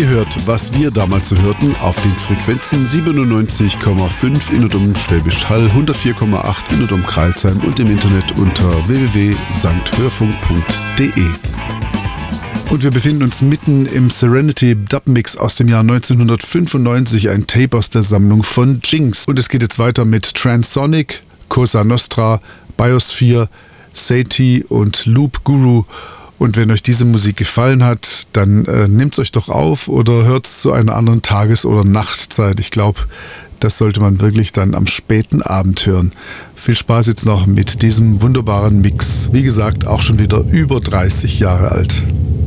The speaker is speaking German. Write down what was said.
Ihr hört, was wir damals so hörten, auf den Frequenzen 97,5 in und um Schwäbisch Hall, 104,8 in und um Crailsheim und im Internet unter www.sankhörfunk.de. Und wir befinden uns mitten im Serenity Dub Mix aus dem Jahr 1995, ein Tape aus der Sammlung von Jinx. Und es geht jetzt weiter mit Transonic, Cosa Nostra, Biosphere, Satie und Loop Guru. Und wenn euch diese Musik gefallen hat, dann nehmt es euch doch auf oder hört es zu einer anderen Tages- oder Nachtzeit. Ich glaube, das sollte man wirklich dann am späten Abend hören. Viel Spaß jetzt noch mit diesem wunderbaren Mix. Wie gesagt, auch schon wieder über 30 Jahre alt.